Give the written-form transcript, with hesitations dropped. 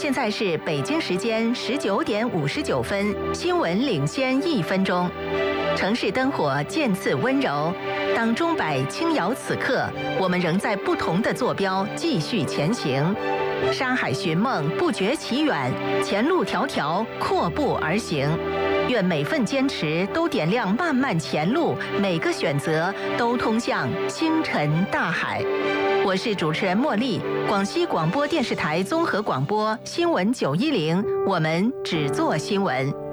现在是北京时间19:59，新闻领先1分钟。城市灯火渐次温柔，当钟摆轻摇此刻，我们仍在不同的坐标继续前行。山海寻梦，不觉其远，前路迢迢，阔步而行。愿每份坚持都点亮漫漫前路，每个选择都通向星辰大海。我是主持人茉莉，广西广播电视台综合广播新闻910，我们只做新闻。